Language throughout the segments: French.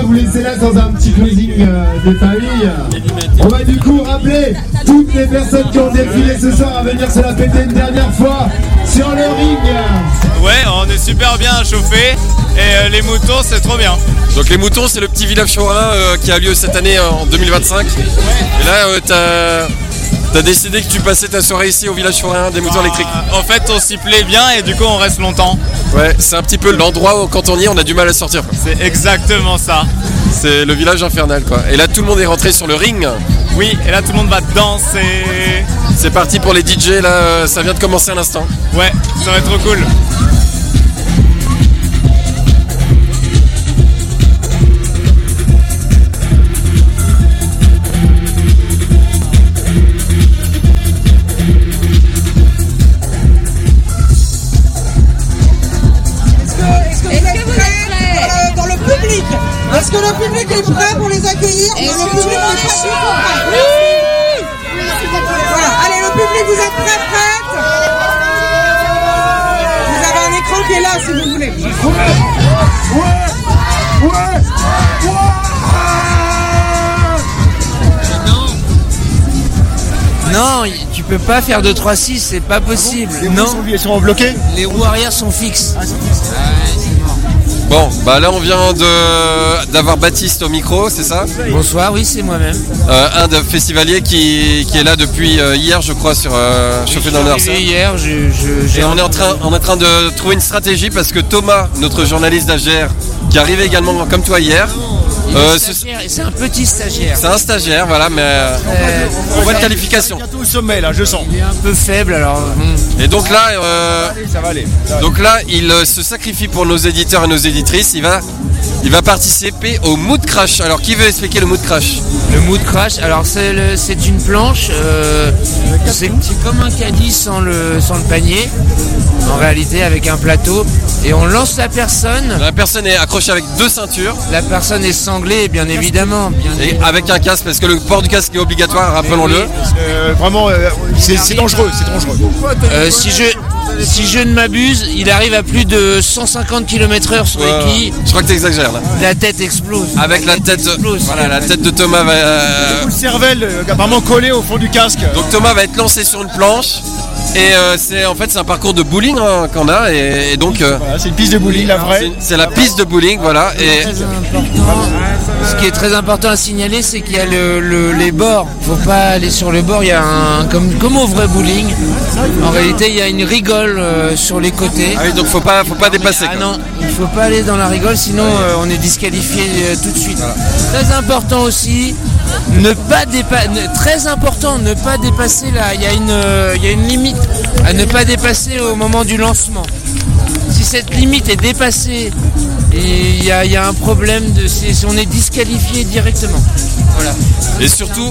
vous laisser là dans un petit closing des familles. On va du coup rappeler toutes les personnes qui ont défilé ce soir à venir se la péter une dernière fois sur le ring. Ouais, on est super bien chauffé et les moutons c'est trop bien. Donc les moutons c'est le petit village forain qui a lieu cette année en 2025. Et là t'as décidé que tu passais ta soirée ici au village forain des moutons électriques. En fait on s'y plaît bien et du coup on reste longtemps. Ouais, c'est un petit peu l'endroit où quand on y est on a du mal à sortir. C'est exactement ça. C'est le village infernal quoi. Et là tout le monde est rentré sur le ring. Oui, et là tout le monde va danser. C'est parti pour les DJ là, ça vient de commencer à l'instant. Ouais, ça va être trop cool. Est-ce que le public est prêt pour les accueillir? Le public est prêt. Voilà, allez, le public, vous êtes prêts? Vous avez un écran qui est là si vous voulez. Non, tu peux pas faire 2-3-6, c'est pas possible. Ils sont bloqués. Les roues arrière sont fixes. Bon, bah là on vient d'avoir Baptiste au micro, c'est ça? Bonsoir, oui, c'est moi-même. Un des festivaliers qui est là depuis hier, je crois, sur Chauffer dans l'heure. Hier, Et on est en train de trouver une stratégie parce que Thomas, notre journaliste d'AGR, qui arrivait également comme toi hier. C'est un petit stagiaire. C'est un stagiaire, voilà, mais on voit de qualification. Bientôt au sommet là, je sens. Il est un peu faible alors. Et donc là, ça va aller. Donc là, il se sacrifie pour nos éditeurs et nos éditrices. Il va participer au Mood Crash. Alors, qui veut expliquer le Mood Crash? Le Mood Crash, alors c'est une planche. C'est comme un caddie sans le panier. En réalité, avec un plateau. Et on lance la personne. La personne est accrochée avec 2 ceintures. La personne est sanglée, bien évidemment. Et avec un casque, parce que le port du casque est obligatoire, rappelons-le. Vraiment, c'est dangereux, c'est dangereux. Si je ne m'abuse, il arrive à plus de 150 km/h sur les quilles. Je crois que tu exagères là. La tête explose. Avec la tête de Thomas va. Le cervelle apparemment collé au fond du casque. Donc Thomas va être lancé sur une planche. Et c'est un parcours de bowling qu'on a et donc voilà, c'est une piste de bowling la vraie. C'est la piste de bowling, voilà. Et ce qui est très important à signaler, c'est qu'il y a les bords. Faut pas aller sur le bord. Il y a comme au vrai bowling. En réalité, il y a une rigole sur les côtés. Ah oui, donc faut pas dépasser. Ah non, il faut pas aller dans la rigole, sinon on est disqualifié tout de suite. Voilà. Très important aussi. Très important, ne pas dépasser là. Il y a une limite à ne pas dépasser au moment du lancement. Si cette limite est dépassée, il y a un problème on est disqualifié directement. Voilà. Et surtout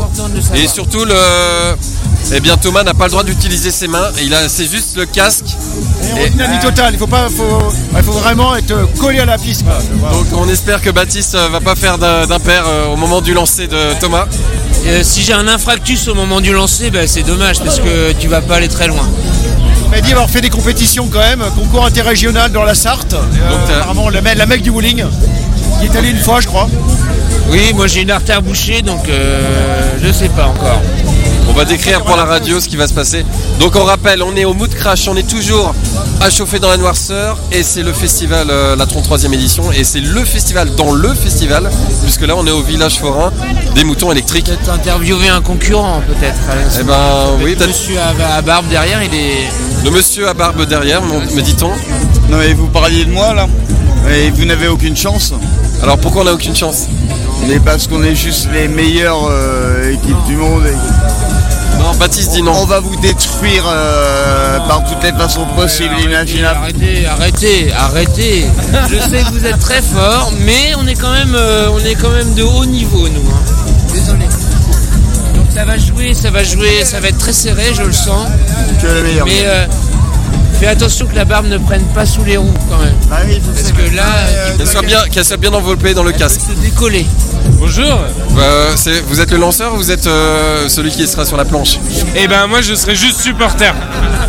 Thomas n'a pas le droit d'utiliser ses mains. C'est juste le casque. Et dynamique totale. Il faut vraiment être collé à la piste. Donc on espère que Baptiste va pas faire d'impair au moment du lancer de Thomas. Si j'ai un infractus au moment du lancer, c'est dommage parce que tu vas pas aller très loin. Il m'a dit avoir fait des compétitions quand même, concours interrégional dans la Sarthe. Apparemment la mec du bowling. Il est allé une fois, je crois. Oui, moi j'ai une artère bouchée, donc je sais pas encore. On va décrire pour la radio ce qui va se passer. Donc on rappelle, on est au Mood Crash, on est toujours à chauffer dans la noirceur et c'est le festival, la 33e édition, et c'est le festival dans le festival, puisque là on est au village forain des moutons électriques. Peut-être interviewer un concurrent peut-être. Eh ben oui, peut-être. Monsieur à barbe derrière, il est... Le monsieur à barbe derrière, me dit-on. Non mais vous parliez de moi là, et vous n'avez aucune chance. Alors pourquoi on n'a aucune chance? Mais parce qu'on est juste les meilleures équipes du monde. Non, Baptiste dit non. On va vous détruire par toutes les façons possibles, imaginables. Arrêtez. Je sais que vous êtes très fort, mais on est quand même de haut niveau, nous. Hein. Désolé. Donc ça va jouer, ça va être très serré, je le sens. Tu es le meilleur. Mais fais attention que la barbe ne prenne pas sous les roues quand même. Ah oui, parce que là, qu'elle soit bien enveloppée dans le casque. Se décoller. Bonjour. Vous êtes le lanceur ou vous êtes celui qui sera sur la planche? Eh ben moi je serai juste supporter.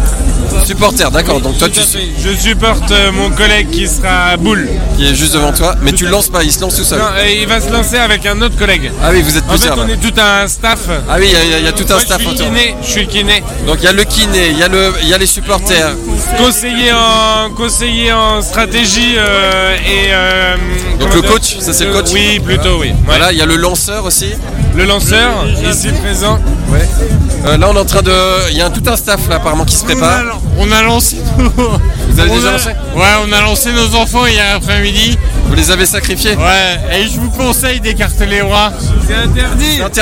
Supporter, d'accord. Donc toi, Je supporte mon collègue qui sera à Boule. Qui est juste devant toi, mais tu le lances pas, il se lance tout seul. Non, il va se lancer avec un autre collègue. Ah oui, vous êtes plusieurs. En fait, on est tout un staff. Ah oui, il y a tout un staff autour. Je suis kiné. Donc il y a le kiné, il y a les supporters. Conseiller en stratégie et... Donc le coach, ça c'est le coach? Oui, plutôt, oui. Ouais. Voilà, il y a le lanceur aussi. Le lanceur, ici présent. Ouais. Là, on est en train de... Il y a tout un staff là apparemment qui se prépare. On a lancé Vous avez déjà lancé? Ouais, on a lancé nos enfants hier après-midi. Vous les avez sacrifiés? Ouais, et je vous conseille d'écarter les rois. C'est interdit.